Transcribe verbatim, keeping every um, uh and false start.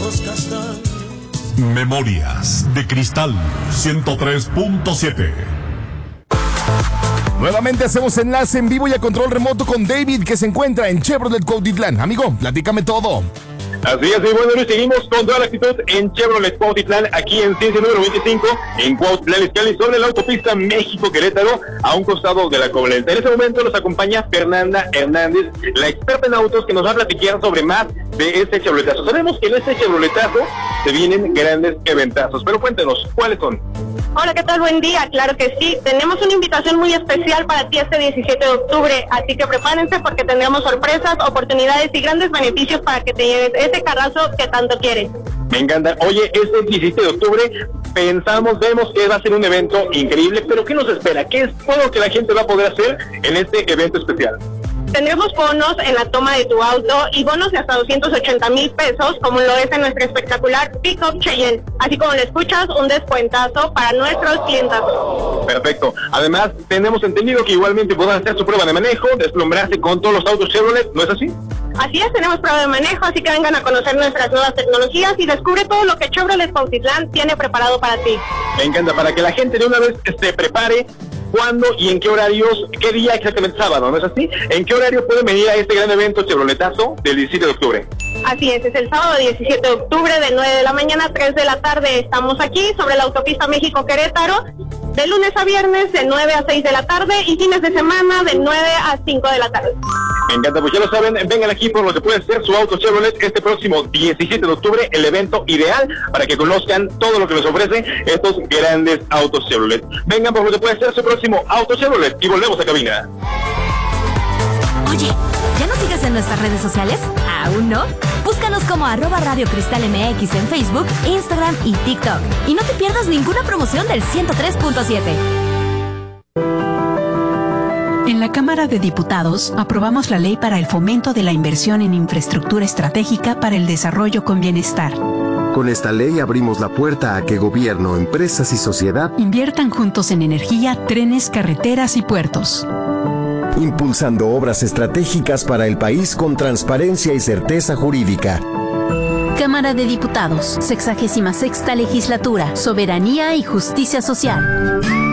los castaños. Memorias de Cristal ciento tres punto siete. Nuevamente hacemos enlace en vivo y a control remoto con David, que se encuentra en Chevrolet Cuautitlán. Amigo, platícame todo. Así es, y bueno, hoy seguimos con toda la actitud en Chevrolet Cuautitlán, aquí en Ciencia número veinticinco, en Cuautitlán Izcalli, sobre la autopista México-Querétaro, a un costado de la Covalenta. En este momento nos acompaña Fernanda Hernández, la experta en autos, que nos va a platicar sobre más de este Chevroletazo. Sabemos que en este Chevroletazo se vienen grandes eventazos, pero cuéntenos, ¿cuáles son? Hola, ¿qué tal? Buen día. Claro que sí. Tenemos una invitación muy especial para ti este diecisiete de octubre, así que prepárense porque tendremos sorpresas, oportunidades y grandes beneficios para que te lleves ese carrazo que tanto quieres. Me encanta. Oye, este diecisiete de octubre pensamos, vemos que va a ser un evento increíble, pero ¿qué nos espera? ¿Qué es todo lo que la gente va a poder hacer en este evento especial? Tendremos bonos en la toma de tu auto y bonos de hasta doscientos ochenta mil pesos, como lo es en nuestra espectacular Pickup Cheyenne. Así como lo escuchas, un descuentazo para nuestros clientes. Perfecto. Además, tenemos entendido que igualmente podrán hacer su prueba de manejo, deslumbrarse con todos los autos Chevrolet, ¿no es así? Así es, tenemos prueba de manejo, así que vengan a conocer nuestras nuevas tecnologías y descubre todo lo que Chevrolet Cuautitlán tiene preparado para ti. Me encanta, para que la gente de una vez se prepare. ¿Cuándo y en qué horarios? ¿Qué día exactamente? Sábado, ¿no es así? ¿En qué horario pueden venir a este gran evento Chevroletazo del diecisiete de octubre? Así es, es el sábado diecisiete de octubre de nueve de la mañana a tres de la tarde. Estamos aquí sobre la autopista México-Querétaro, de lunes a viernes de nueve a seis de la tarde y fines de semana de nueve a cinco de la tarde. Me encanta, pues ya lo saben, vengan aquí por lo que puede ser su auto Chevrolet este próximo diecisiete de octubre, el evento ideal para que conozcan todo lo que les ofrece estos grandes autos Chevrolet. Vengan por lo que puede ser su próximo auto Chevrolet y volvemos a cabina. Oye, ¿ya nos sigues en nuestras redes sociales? ¿Aún no? Búscanos como arroba Radio Cristal M X en Facebook, Instagram y TikTok. Y no te pierdas ninguna promoción del ciento tres punto siete. En la Cámara de Diputados aprobamos la ley para el fomento de la inversión en infraestructura estratégica para el desarrollo con bienestar. Con esta ley abrimos la puerta a que gobierno, empresas y sociedad inviertan juntos en energía, trenes, carreteras y puertos, impulsando obras estratégicas para el país con transparencia y certeza jurídica. Cámara de Diputados, sexagésima sexta legislatura, Soberanía y Justicia Social.